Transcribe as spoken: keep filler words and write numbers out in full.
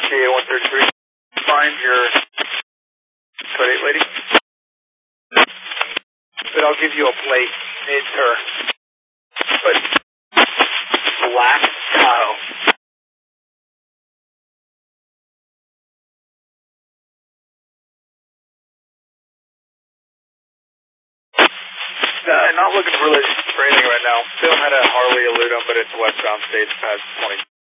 G A one thirty-three. Find your code eight lady. But I'll give you a plate. It's her. But black Tahoe. Uh, not looking really for anything right now. Still had a Harley elude him, but it's westbound states past twenty.